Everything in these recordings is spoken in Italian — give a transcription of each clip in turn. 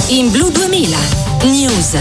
in Blu 2000 News.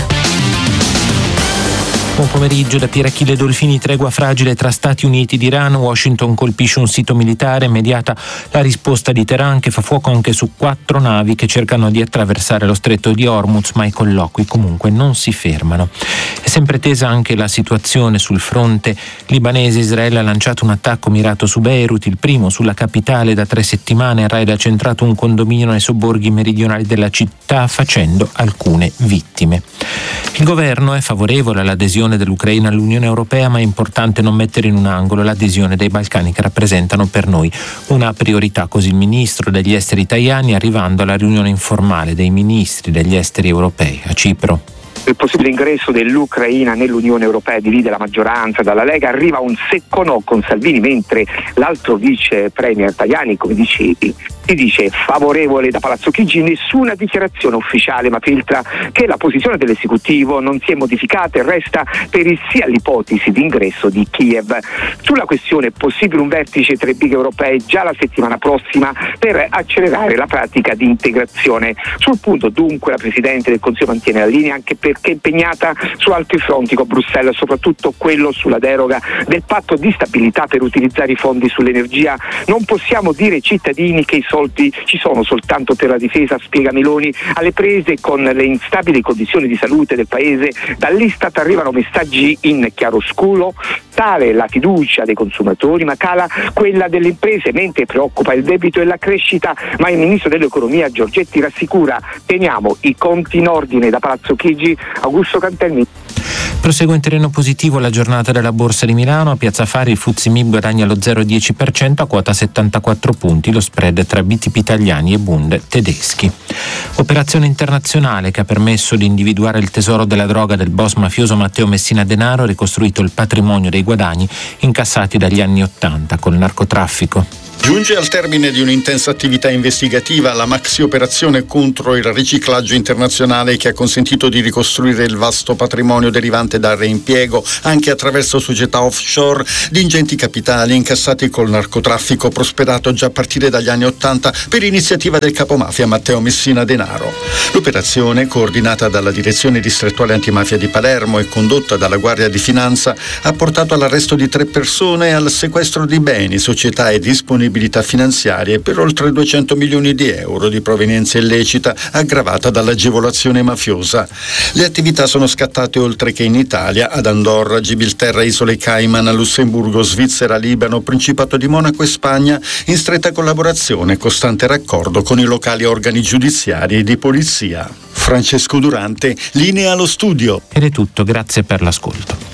Buon pomeriggio da Pier Achille Dolfini. Tregua fragile tra Stati Uniti ed Iran. Washington colpisce un sito militare. Immediata la risposta di Teheran, che fa fuoco anche su 4 navi che cercano di attraversare lo stretto di Hormuz, ma i colloqui comunque non si fermano. È sempre tesa anche la situazione sul fronte libanese. Israele ha lanciato un attacco mirato su Beirut, il primo sulla capitale da 3 settimane. Il raid ha centrato un condominio nei sobborghi meridionali della città, facendo alcune vittime. Il governo è favorevole all'adesione dell'Ucraina all'Unione Europea, ma è importante non mettere in un angolo l'adesione dei Balcani, che rappresentano per noi una priorità. Così il ministro degli esteri Tajani, arrivando alla riunione informale dei ministri degli esteri europei a Cipro. Il possibile ingresso dell'Ucraina nell'Unione Europea divide la maggioranza. Dalla Lega arriva un secco no con Salvini, mentre l'altro vice premier Tajani, come dicevi, si dice favorevole. Da Palazzo Chigi nessuna dichiarazione ufficiale, ma filtra che la posizione dell'esecutivo non si è modificata e resta per il sì all'ipotesi di ingresso di Kiev. Sulla questione è possibile un vertice tra i big europei già la settimana prossima per accelerare la pratica di integrazione. Sul punto dunque la Presidente del Consiglio mantiene la linea, anche perché è impegnata su altri fronti con Bruxelles, soprattutto quello sulla deroga del patto di stabilità per utilizzare i fondi sull'energia. Non possiamo dire ai cittadini che i soldi ci sono soltanto per la difesa, spiega Meloni. Alle prese con le instabili condizioni di salute del paese, dall'Istat arrivano messaggi in chiaroscuro. Tale la fiducia dei consumatori, ma cala quella delle imprese, mentre preoccupa il debito e la crescita. Ma il ministro dell'economia Giorgetti rassicura: teniamo i conti in ordine. Da Palazzo Chigi, Augusto Cantelmi. Prosegue in terreno positivo la giornata della Borsa di Milano. A Piazza Affari il FTSE MIB guadagna lo 0,10% a quota 74 punti, lo spread tra BTP italiani e Bund tedeschi. Operazione internazionale che ha permesso di individuare il tesoro della droga del boss mafioso Matteo Messina Denaro, ricostruito il patrimonio dei guadagni incassati dagli anni '80 col narcotraffico. Giunge al termine di un'intensa attività investigativa la maxi operazione contro il riciclaggio internazionale, che ha consentito di ricostruire il vasto patrimonio derivante dal reimpiego, anche attraverso società offshore, di ingenti capitali incassati col narcotraffico prosperato già a partire dagli anni '80 per iniziativa del capomafia Matteo Messina Denaro. L'operazione, coordinata dalla Direzione Distrettuale Antimafia di Palermo e condotta dalla Guardia di Finanza, ha portato all'arresto di 3 persone e al sequestro di beni, società e disponibilità finanziarie per oltre 200 milioni di euro di provenienza illecita, aggravata dall'agevolazione mafiosa. Le attività sono scattate oltre che in Italia, ad Andorra, Gibilterra, Isole Cayman, Lussemburgo, Svizzera, Libano, Principato di Monaco e Spagna, in stretta collaborazione e costante raccordo con i locali organi giudiziari e di polizia. Francesco Durante, linea allo studio. Ed è tutto, grazie per l'ascolto.